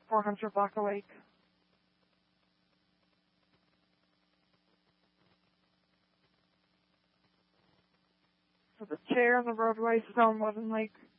400 block of Lake. So the chair and the roadway zone Woodland Lake.